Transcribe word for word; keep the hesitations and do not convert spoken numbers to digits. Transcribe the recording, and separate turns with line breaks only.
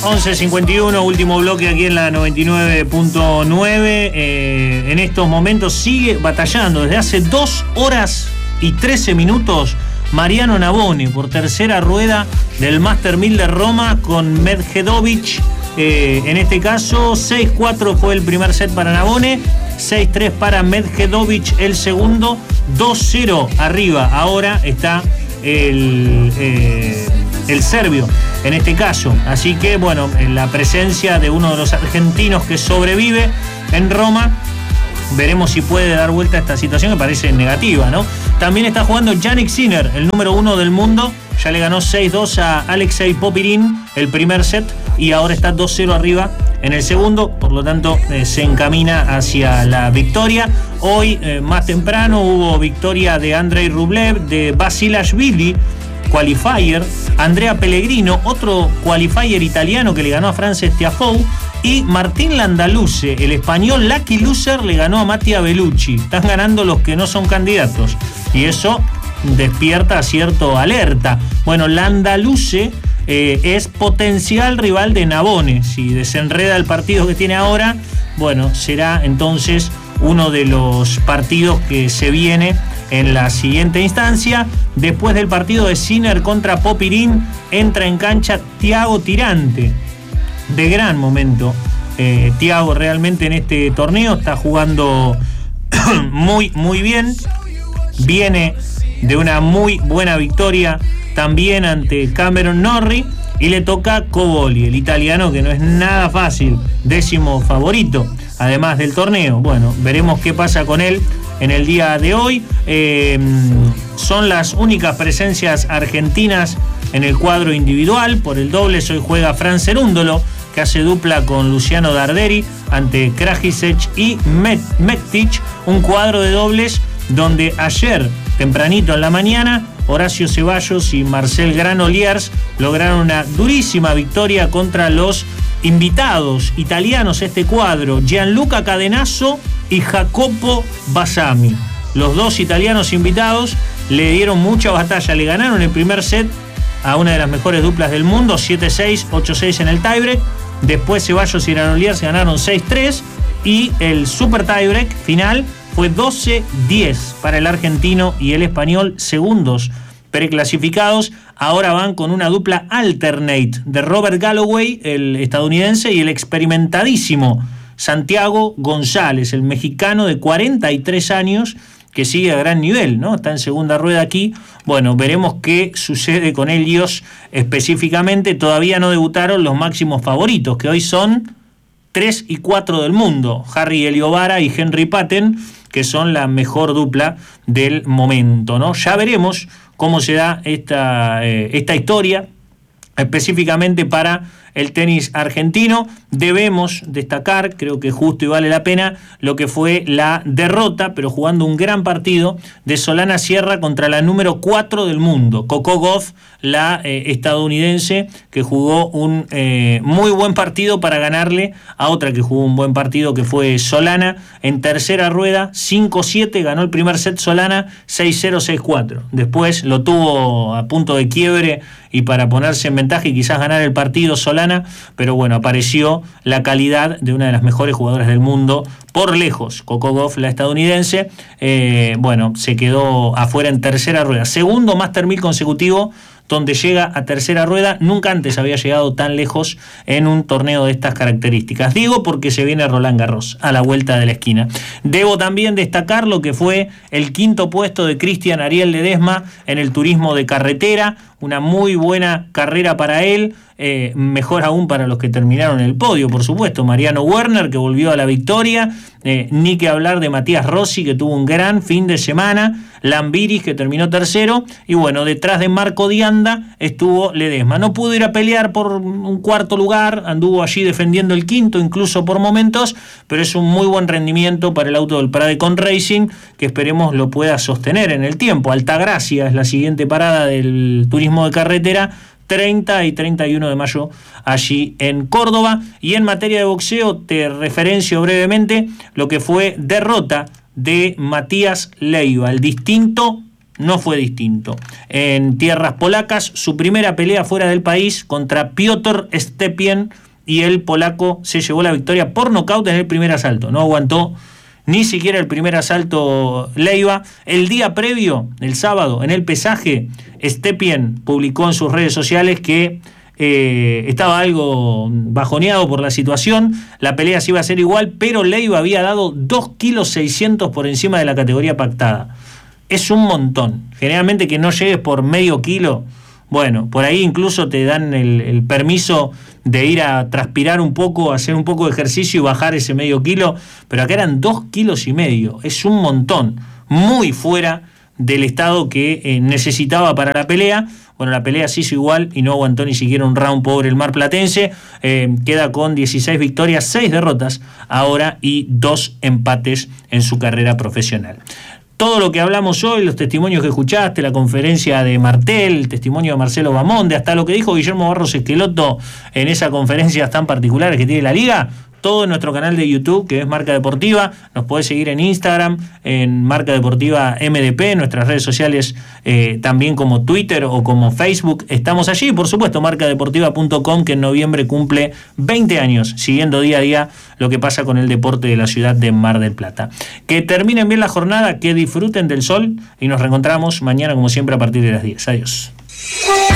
once cincuenta y uno, último bloque aquí en la noventa y nueve punto nueve. Eh, en estos momentos sigue batallando desde hace dos horas y trece minutos Mariano Navone por tercera rueda del Master mil de Roma con Medjedovic. Eh, en este caso, seis cuatro fue el primer set para Navone, seis tres para Medjedovic el segundo, dos cero arriba. Ahora está el, eh, el serbio en este caso. Así que, bueno, en la presencia de uno de los argentinos que sobrevive en Roma, veremos si puede dar vuelta a esta situación que parece negativa, ¿no? También está jugando Jannik Sinner, el número uno del mundo. Ya le ganó seis dos a Alexei Popirin el primer set y ahora está dos cero arriba en el segundo. Por lo tanto, eh, se encamina hacia la victoria. Hoy, eh, más temprano, hubo victoria de Andrei Rublev, de Basilashvili, qualifier, Andrea Pellegrino, otro qualifier italiano que le ganó a Frances Tiafoe, y Martín Landaluce, el español lucky loser, le ganó a Mattia Bellucci. Están ganando los que no son candidatos y eso despierta cierto alerta. Bueno, Landaluce eh, es potencial rival de Navone. Si desenreda el partido que tiene ahora, bueno, será entonces uno de los partidos que se viene en la siguiente instancia. Después del partido de Sinner contra Popirin, entra en cancha Thiago Tirante. De gran momento. Eh, Thiago realmente en este torneo está jugando muy, muy bien. Viene de una muy buena victoria también ante Cameron Norrie y le toca Cobolli, el italiano, que no es nada fácil, décimo favorito además del torneo. Bueno, veremos qué pasa con él en el día de hoy. Eh, son las únicas presencias argentinas en el cuadro individual. Por el dobles hoy juega Fran Cerúndolo, que hace dupla con Luciano Darderi ante Krajicek y Mektic, un cuadro de dobles donde ayer, tempranito en la mañana, Horacio Ceballos y Marcel Granollers lograron una durísima victoria contra los invitados italianos a este cuadro, Gianluca Cadenazzo y Jacopo Bassami. Los dos italianos invitados le dieron mucha batalla, le ganaron el primer set a una de las mejores duplas del mundo, siete seis, ocho seis en el tiebreak. Después Ceballos y Granollers ganaron seis tres y el super tiebreak final fue doce diez para el argentino y el español, segundos preclasificados. Ahora van con una dupla alternate de Robert Galloway, el estadounidense, y el experimentadísimo Santiago González, el mexicano de cuarenta y tres años, que sigue a gran nivel, ¿no? Está en segunda rueda aquí. Bueno, veremos qué sucede con ellos específicamente. Todavía no debutaron los máximos favoritos, que hoy son tres y cuatro del mundo, Harry Eliobara y Henry Patten, que son la mejor dupla del momento, ¿no? Ya veremos cómo se da esta, eh, esta historia específicamente para el tenis argentino. Debemos destacar, creo que justo y vale la pena, lo que fue la derrota, pero jugando un gran partido, de Solana Sierra contra la número cuatro del mundo, Coco Gauff, la eh, estadounidense, que jugó un eh, muy buen partido para ganarle a otra que jugó un buen partido, que fue Solana, en tercera rueda, cinco siete, ganó el primer set Solana, seis cero, seis cuatro. Después lo tuvo a punto de quiebre y para ponerse en ventaja y quizás ganar el partido Solana, pero bueno, apareció la calidad de una de las mejores jugadoras del mundo, por lejos, Coco Gauff, la estadounidense. Eh, bueno, se quedó afuera en tercera rueda. Segundo Master mil consecutivo donde llega a tercera rueda. Nunca antes había llegado tan lejos en un torneo de estas características. Digo porque se viene Roland Garros a la vuelta de la esquina. Debo también destacar lo que fue el quinto puesto de Cristian Ariel Ledesma en el turismo de carretera. Una muy buena carrera para él, eh, mejor aún para los que terminaron el podio, por supuesto. Mariano Werner, que volvió a la victoria, eh, ni que hablar de Matías Rossi, que tuvo un gran fin de semana, Lambiris, que terminó tercero, y bueno, detrás de Marco Dianda estuvo Ledesma. No pudo ir a pelear por un cuarto lugar, anduvo allí defendiendo el quinto, incluso por momentos, pero es un muy buen rendimiento para el auto del Pradecon Racing, que esperemos lo pueda sostener en el tiempo. Altagracia es la siguiente parada del turismo de carretera, treinta y treinta y uno de mayo allí en Córdoba. Y en materia de boxeo te referencio brevemente lo que fue derrota de Matías Leiva, el distinto no fue distinto. En tierras polacas, su primera pelea fuera del país contra Piotr Stepien, y el polaco se llevó la victoria por nocaut en el primer asalto. No aguantó ni siquiera el primer asalto Leiva. El día previo, el sábado, en el pesaje, Stepien publicó en sus redes sociales que eh, estaba algo bajoneado por la situación. La pelea se iba a hacer igual, pero Leiva había dado dos kilos seiscientos por encima de la categoría pactada. Es un montón. Generalmente que no llegues por medio kilo, bueno, por ahí incluso te dan el, el permiso de ir a transpirar un poco, hacer un poco de ejercicio y bajar ese medio kilo, pero acá eran dos kilos y medio. Es un montón, muy fuera del estado que eh, necesitaba para la pelea. Bueno, la pelea se hizo igual y no aguantó ni siquiera un round, pobre el marplatense. Eh, queda con dieciséis victorias, seis derrotas ahora y dos empates en su carrera profesional. Todo lo que hablamos hoy, los testimonios que escuchaste, la conferencia de Martel, el testimonio de Marcelo Bamonde, hasta lo que dijo Guillermo Barros Esqueloto en esas conferencias tan particulares que tiene la Liga, todo en nuestro canal de YouTube, que es Marca Deportiva. Nos podés seguir en Instagram, en Marca Deportiva M D P, en nuestras redes sociales eh, también como Twitter o como Facebook. Estamos allí, y por supuesto, marca deportiva punto com, que en noviembre cumple veinte años, siguiendo día a día lo que pasa con el deporte de la ciudad de Mar del Plata. Que terminen bien la jornada, que disfruten del sol y nos reencontramos mañana, como siempre, a partir de las diez. Adiós.